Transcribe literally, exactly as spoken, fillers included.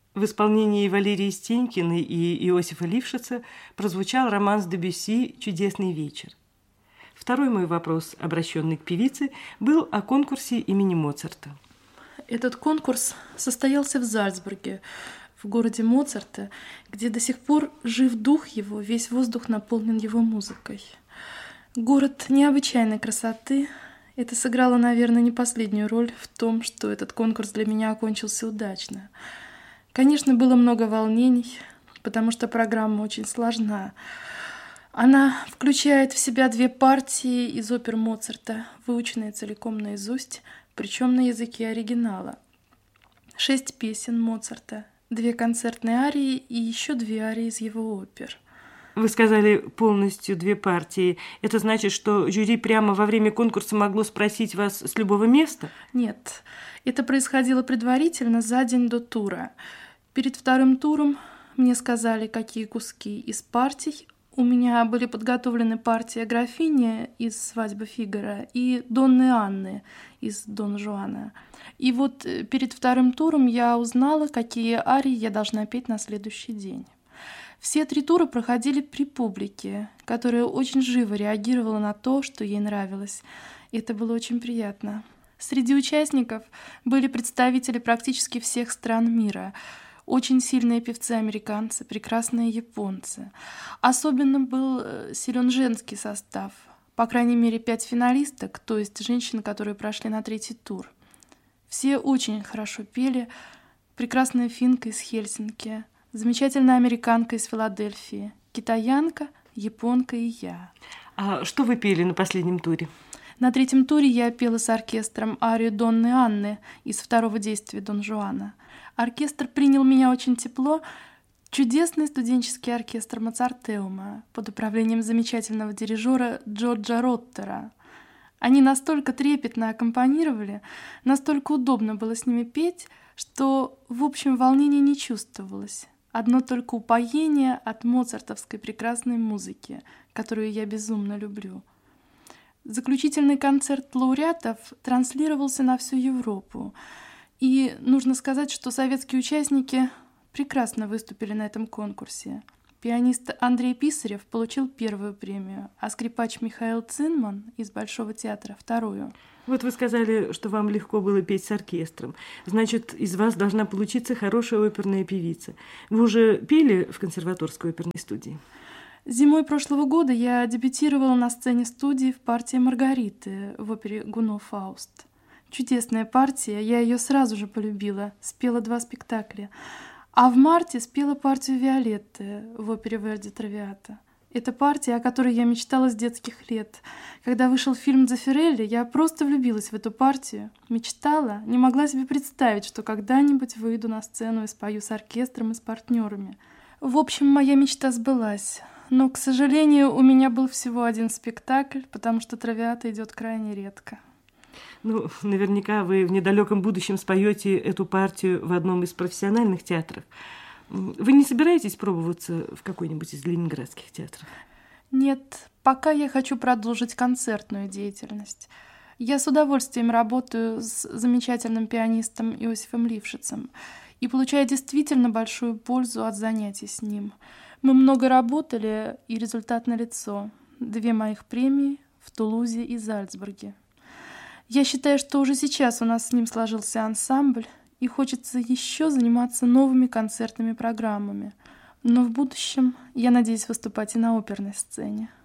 В исполнении Валерии Стенькиной и Иосифа Лившица прозвучал романс Дебюсси «Чудесный вечер». Второй мой вопрос, обращенный к певице, был о конкурсе имени Моцарта. Этот конкурс состоялся в Зальцбурге, в городе Моцарта, где до сих пор жив дух его, весь воздух наполнен его музыкой. Город необычайной красоты. Это сыграло, наверное, не последнюю роль в том, что этот конкурс для меня окончился удачно. Конечно, было много волнений, потому что программа очень сложна. Она включает в себя две партии из опер Моцарта, выученные целиком наизусть, причем на языке оригинала. Шесть песен Моцарта, две концертные арии и еще две арии из его опер. Вы сказали полностью две партии. Это значит, что жюри прямо во время конкурса могло спросить вас с любого места? Нет, это происходило предварительно за день до тура. Перед вторым туром мне сказали, какие куски из партий. У меня были подготовлены партия «Графиня» из «Свадьбы Фигаро» и «Донны Анны» из «Дон Жуана». И вот перед вторым туром я узнала, какие арии я должна петь на следующий день. Все три тура проходили при публике, которая очень живо реагировала на то, что ей нравилось. И это было очень приятно. Среди участников были представители практически всех стран мира. Очень сильные певцы-американцы, прекрасные японцы. Особенно был силен женский состав. По крайней мере, пять финалисток, то есть женщин, которые прошли на третий тур. Все очень хорошо пели. Прекрасная финка из Хельсинки, замечательная американка из Филадельфии, китаянка, японка и я. А что вы пели на последнем туре? На третьем туре я пела с оркестром арию Донны Анны из второго действия Дон Жуана. Оркестр принял меня очень тепло. Чудесный студенческий оркестр Моцартеума под управлением замечательного дирижера Джорджа Роттера. Они настолько трепетно аккомпанировали, настолько удобно было с ними петь, что в общем волнения не чувствовалось. Одно только упоение от моцартовской прекрасной музыки, которую я безумно люблю. Заключительный концерт лауреатов транслировался на всю Европу. И нужно сказать, что советские участники прекрасно выступили на этом конкурсе. Пианист Андрей Писарев получил первую премию, а скрипач Михаил Цинман из Большого театра — вторую. Вот вы сказали, что вам легко было петь с оркестром. Значит, из вас должна получиться хорошая оперная певица. Вы уже пели в консерваторской оперной студии? Зимой прошлого года я дебютировала на сцене студии в партии Маргариты в опере Гуно «Фауст». Чудесная партия, я ее сразу же полюбила, спела два спектакля. А в марте спела партию Виолетты в опере Верди «Травиата». Это партия, о которой я мечтала с детских лет. Когда вышел фильм «Дзеффирелли», я просто влюбилась в эту партию. Мечтала, не могла себе представить, что когда-нибудь выйду на сцену и спою с оркестром и с партнерами. В общем, моя мечта сбылась. Но, к сожалению, у меня был всего один спектакль, потому что «Травиата» идет крайне редко. Ну, наверняка вы в недалеком будущем споете эту партию в одном из профессиональных театров. Вы не собираетесь пробоваться в какой-нибудь из ленинградских театров? Нет, пока я хочу продолжить концертную деятельность. Я с удовольствием работаю с замечательным пианистом Иосифом Лившицем и получаю действительно большую пользу от занятий с ним. Мы много работали, и результат налицо. Две моих премии в Тулузе и Зальцбурге. Я считаю, что уже сейчас у нас с ним сложился ансамбль, и хочется еще заниматься новыми концертными программами. Но в будущем я надеюсь выступать и на оперной сцене.